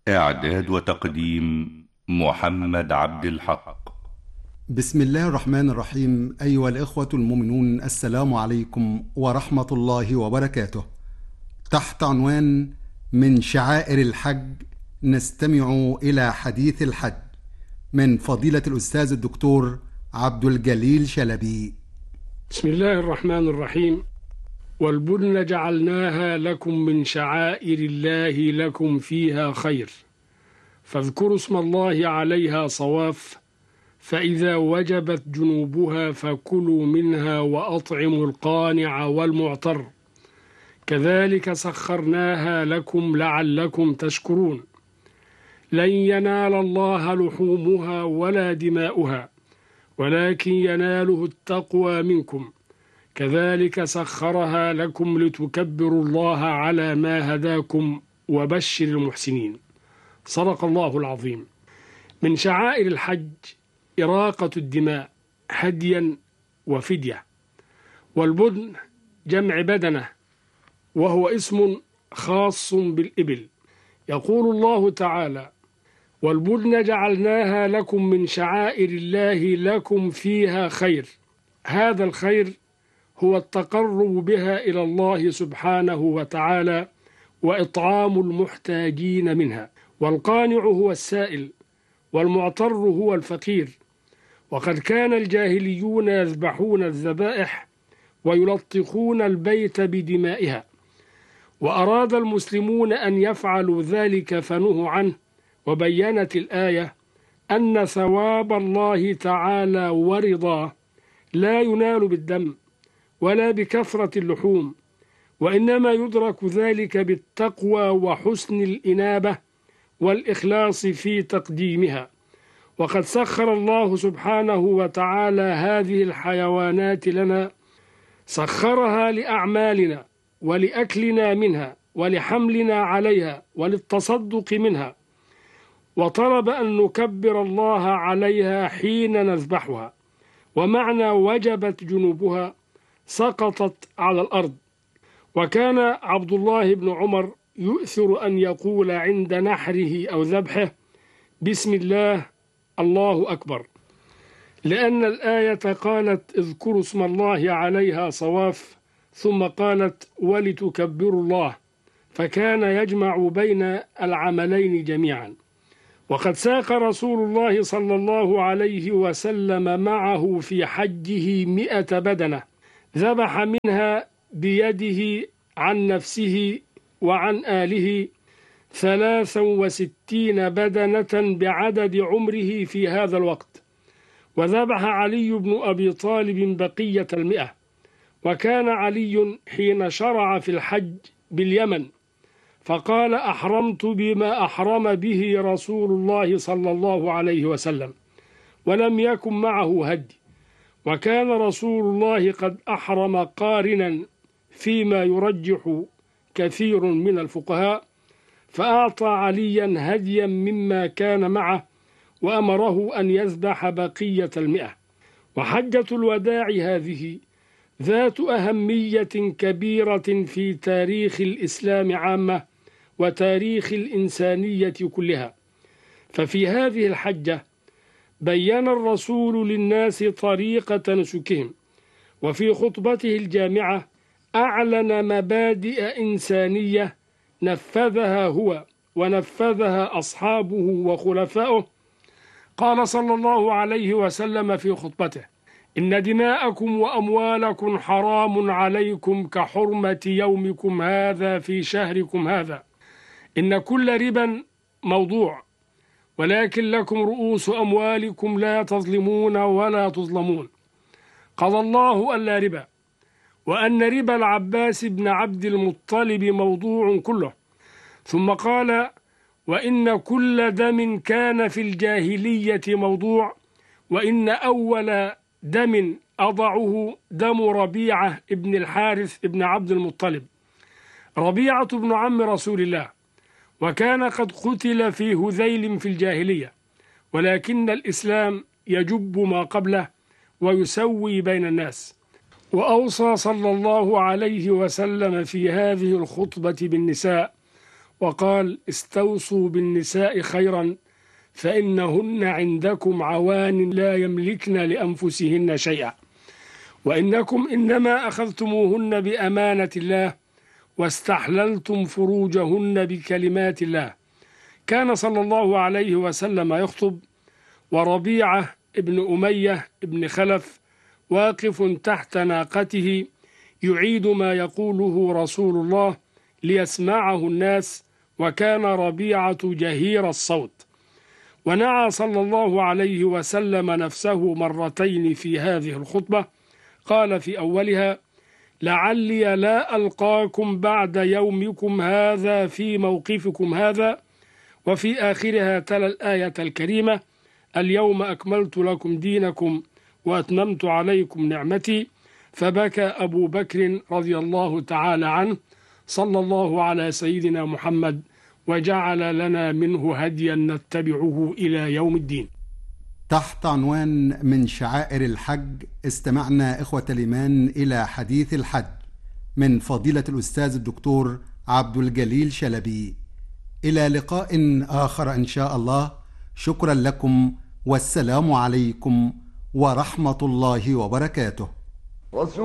إعداد وتقديم محمد عبد الحق. بسم الله الرحمن الرحيم. أيها الإخوة المؤمنون، السلام عليكم ورحمة الله وبركاته. تحت عنوان من شعائر الحج نستمع إلى حديث الحج من فضيلة الأستاذ الدكتور عبد الجليل شلبي. بسم الله الرحمن الرحيم. والبدن جعلناها لكم من شعائر الله لكم فيها خير، فاذكروا اسم الله عليها صواف، فإذا وجبت جنوبها فكلوا منها وأطعموا القانع والمعتر، كذلك سخرناها لكم لعلكم تشكرون. لن ينال الله لحومها ولا دماؤها، ولكن يناله التقوى منكم، كذلك سخرها لكم لتكبروا الله على ما هداكم وبشر المحسنين. صدق الله العظيم. من شعائر الحج إراقة الدماء هديا وفدية. والبدن جمع بدنة، وهو اسم خاص بالإبل. يقول الله تعالى: والبدن جعلناها لكم من شعائر الله لكم فيها خير. هذا الخير هو التقرب بها إلى الله سبحانه وتعالى وإطعام المحتاجين منها. والقانع هو السائل، والمعتر هو الفقير. وقد كان الجاهليون يذبحون الذبائح ويلطخون البيت بدمائها، وأراد المسلمون أن يفعلوا ذلك فنهوا عنه، وبينت الآية أن ثواب الله تعالى ورضاه لا ينال بالدم ولا بكثرة اللحوم، وإنما يدرك ذلك بالتقوى وحسن الإنابة والإخلاص في تقديمها. وقد سخر الله سبحانه وتعالى هذه الحيوانات لنا، سخرها لأعمالنا ولأكلنا منها ولحملنا عليها وللتصدق منها، وطلب أن نكبر الله عليها حين نذبحها. ومعنى وجبت جنوبها سقطت على الأرض. وكان عبد الله بن عمر يؤثر أن يقول عند نحره أو ذبحه: بسم الله الله أكبر، لأن الآية قالت: اذكروا اسم الله عليها صواف، ثم قالت: ولتكبروا الله، فكان يجمع بين العملين جميعا. وقد ساق رسول الله صلى الله عليه وسلم معه في حجه 100 بدنة، ذبح منها بيده عن نفسه وعن آله 63 بدنة بعدد عمره في هذا الوقت. وذبح علي بن أبي طالب بقية 100. وكان علي حين شرع في الحج باليمن فقال: أحرمت بما أحرم به رسول الله صلى الله عليه وسلم، ولم يكن معه هدي. وكان رسول الله قد أحرم قارنا، فيما يرجح كثير من الفقهاء، فأعطى عليا هديا مما كان معه، وأمره أن يذبح بقية 100. وحجة الوداع هذه ذات أهمية كبيرة في تاريخ الإسلام عامة وتاريخ الإنسانية كلها. ففي هذه الحجة بيّن الرسول للناس طريقة نسكهم، وفي خطبته الجامعة أعلن مبادئ إنسانية نفذها هو ونفذها أصحابه وخلفائه. قال صلى الله عليه وسلم في خطبته: إن دماءكم وأموالكم حرام عليكم كحرمة يومكم هذا في شهركم هذا. إن كل ربا موضوع، ولكن لكم رؤوس أموالكم لا تظلمون ولا تظلمون. قضى الله ألا ربا، وأن ربا العباس بن عبد المطلب موضوع كله. ثم قال: وإن كل دم كان في الجاهلية موضوع، وإن أول دم أضعه دم ربيعة ابن الحارث ابن عبد المطلب. ربيعة ابن عم رسول الله، وكان قد قتل في هذيل في الجاهلية، ولكن الإسلام يجب ما قبله ويسوي بين الناس. وأوصى صلى الله عليه وسلم في هذه الخطبة بالنساء، وقال: استوصوا بالنساء خيرا فإنهن عندكم عوان لا يملكن لأنفسهن شيئا، وإنكم إنما أخذتموهن بأمانة الله واستحللتم فروجهن بكلمات الله. كان صلى الله عليه وسلم يخطب وربيعة ابن أمية ابن خلف واقف تحت ناقته يعيد ما يقوله رسول الله ليسمعه الناس، وكان ربيعة جهير الصوت. ونعى صلى الله عليه وسلم نفسه مرتين في هذه الخطبة. قال في أولها: لعلي لا ألقاكم بعد يومكم هذا في موقفكم هذا، وفي آخرها تلا الآية الكريمة: اليوم أكملت لكم دينكم وأتممت عليكم نعمتي. فبكى أبو بكر رضي الله تعالى عنه. صلى الله على سيدنا محمد وجعل لنا منه هديا نتبعه إلى يوم الدين. تحت عنوان من شعائر الحج استمعنا إخوة الإيمان إلى حديث الحج من فضيلة الأستاذ الدكتور عبد الجليل شلبي. إلى لقاء آخر إن شاء الله. شكرا لكم والسلام عليكم ورحمة الله وبركاته.